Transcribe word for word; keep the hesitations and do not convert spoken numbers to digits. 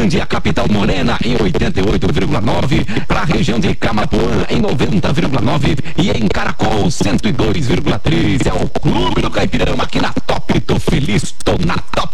Grande, a capital morena, em oitenta e oito vírgula nove, para a região de Camapuã em noventa vírgula nove e em Caracol cento e dois vírgula três. É o Clube do Caipirão aqui na Top. Tô feliz, tô na Top.